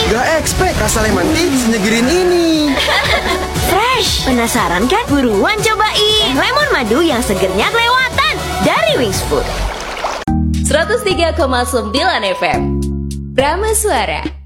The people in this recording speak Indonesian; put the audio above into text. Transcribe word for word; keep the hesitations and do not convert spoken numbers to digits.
Gak expect rasa lemon tea senegerin ini. Fresh, penasaran kan? Buruan cobain lemon madu yang segernya kelewatan dari Wings Food. seratus tiga koma sembilan F M Brahma Suara.